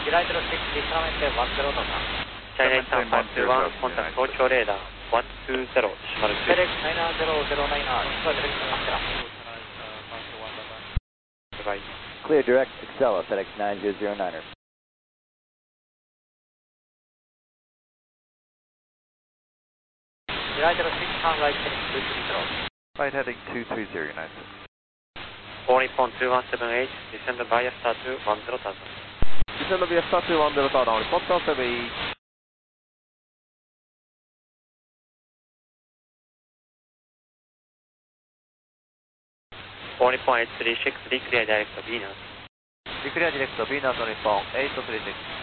United 60, solamente 10 とか。 China Eastern 121, contact 東京レーダー120、シマル2。 FedEx 9009, 聞こえてるかな。 Clear direct, Excella, FedEx 9009er. United 6, turn right heading 230. Right heading 230, United. All Nippon 2178, descend via star 210,000. Descend via star 210,000, All Nippon 2178. All Nippon 836, declear direct Venus. Declare direct Venus, All Nippon 836.